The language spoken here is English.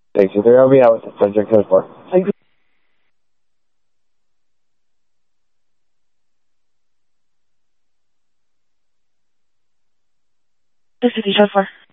Thanks. You 3 be out with subject code 4. This is code 4.